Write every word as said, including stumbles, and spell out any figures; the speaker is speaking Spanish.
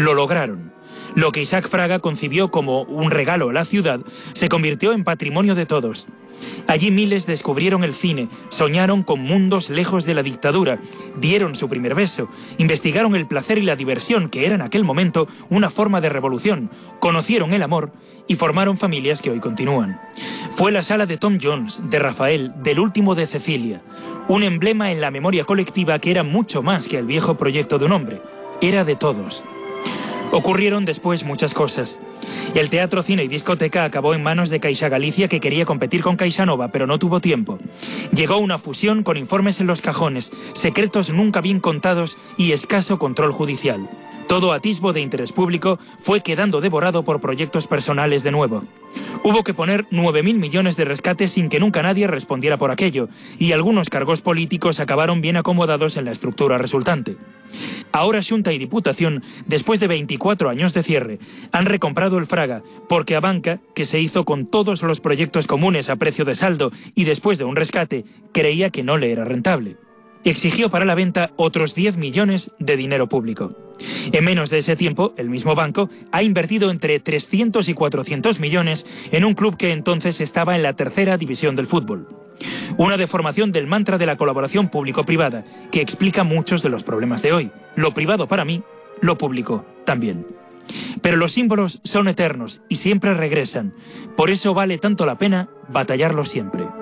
Lo lograron. Lo que Isaac Fraga concibió como un regalo a la ciudad se convirtió en patrimonio de todos. Allí miles descubrieron el cine, soñaron con mundos lejos de la dictadura, dieron su primer beso, investigaron el placer y la diversión, que era en aquel momento una forma de revolución, conocieron el amor y formaron familias que hoy continúan. Fue la sala de Tom Jones, de Rafael, del último de Cecilia, un emblema en la memoria colectiva que era mucho más que el viejo proyecto de un hombre, era de todos. Ocurrieron después muchas cosas. El teatro, cine y discoteca acabó en manos de Caixa Galicia, que quería competir con CaixaNova, pero no tuvo tiempo. Llegó una fusión con informes en los cajones, secretos nunca bien contados y escaso control judicial. Todo atisbo de interés público fue quedando devorado por proyectos personales de nuevo. Hubo que poner nueve mil millones de rescates sin que nunca nadie respondiera por aquello, y algunos cargos políticos acabaron bien acomodados en la estructura resultante. Ahora Xunta y Diputación, después de veinticuatro años de cierre, han recomprado el Fraga, porque a banca, que se hizo con todos los proyectos comunes a precio de saldo y después de un rescate, creía que no le era rentable. Exigió para la venta otros diez millones de dinero público. En menos de ese tiempo, el mismo banco ha invertido entre trescientos y cuatrocientos millones en un club que entonces estaba en la tercera división del fútbol. Una deformación del mantra de la colaboración público-privada que explica muchos de los problemas de hoy. Lo privado para mí, lo público también. Pero los símbolos son eternos y siempre regresan. Por eso vale tanto la pena batallarlos siempre.